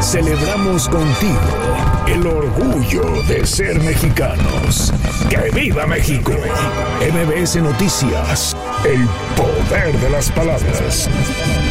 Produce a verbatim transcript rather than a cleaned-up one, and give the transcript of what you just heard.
Celebramos contigo el orgullo de ser mexicanos. ¡Que viva México! M B S Noticias, el poder de las palabras.